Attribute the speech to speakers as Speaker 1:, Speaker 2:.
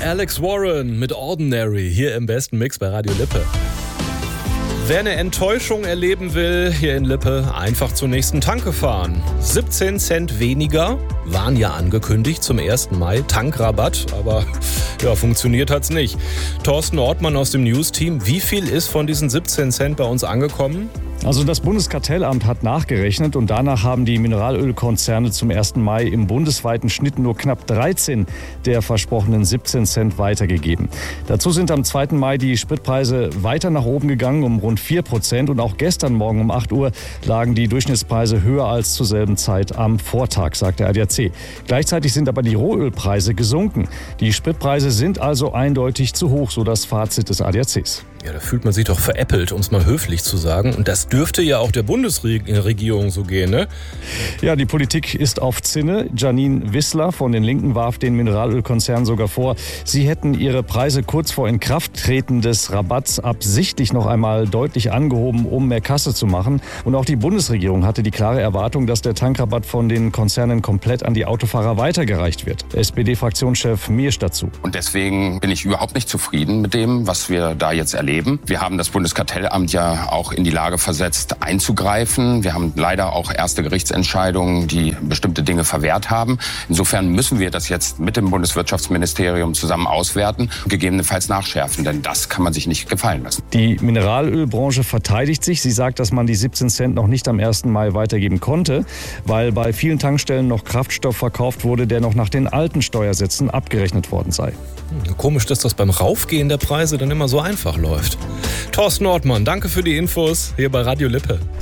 Speaker 1: Alex Warren mit Ordinary hier im besten Mix bei Radio Lippe. Wer eine Enttäuschung erleben will, hier in Lippe, einfach zur nächsten Tanke fahren. 17 Cent weniger, waren ja angekündigt zum 1. Mai, Tankrabatt, aber ja, funktioniert hat's nicht. Thorsten Ortmann aus dem News-Team, wie viel ist von diesen 17 Cent bei uns angekommen?
Speaker 2: Also das Bundeskartellamt hat nachgerechnet und danach haben die Mineralölkonzerne zum 1. Mai im bundesweiten Schnitt nur knapp 13 der versprochenen 17 Cent weitergegeben. Dazu sind am 2. Mai die Spritpreise weiter nach oben gegangen um rund 4% und auch gestern Morgen um 8 Uhr lagen die Durchschnittspreise höher als zur selben Zeit am Vortag, sagt der ADAC. Gleichzeitig sind aber die Rohölpreise gesunken. Die Spritpreise sind also eindeutig zu hoch, so das Fazit des ADACs.
Speaker 1: Ja, da fühlt man sich doch veräppelt, um es mal höflich zu sagen. Und das dürfte ja auch der Bundesregierung so gehen, ne?
Speaker 2: Ja, die Politik ist auf Zinne. Janine Wissler von den Linken warf den Mineralölkonzernen sogar vor, sie hätten ihre Preise kurz vor Inkrafttreten des Rabatts absichtlich noch einmal deutlich angehoben, um mehr Kasse zu machen. Und auch die Bundesregierung hatte die klare Erwartung, dass der Tankrabatt von den Konzernen komplett an die Autofahrer weitergereicht wird. SPD-Fraktionschef Miersch dazu.
Speaker 3: Und deswegen bin ich überhaupt nicht zufrieden mit dem, was wir da jetzt erleben. Wir haben das Bundeskartellamt ja auch in die Lage versetzt, einzugreifen. Wir haben leider auch erste Gerichtsentscheidungen, die bestimmte Dinge verwehrt haben. Insofern müssen wir das jetzt mit dem Bundeswirtschaftsministerium zusammen auswerten und gegebenenfalls nachschärfen, denn das kann man sich nicht gefallen lassen.
Speaker 2: Die Mineralölbranche verteidigt sich. Sie sagt, dass man die 17 Cent noch nicht am 1. Mai weitergeben konnte, weil bei vielen Tankstellen noch Kraftstoff verkauft wurde, der noch nach den alten Steuersätzen abgerechnet worden sei.
Speaker 1: Komisch, dass das beim Raufgehen der Preise dann immer so einfach läuft. Thorsten Ortmann, danke für die Infos hier bei Radio Lippe.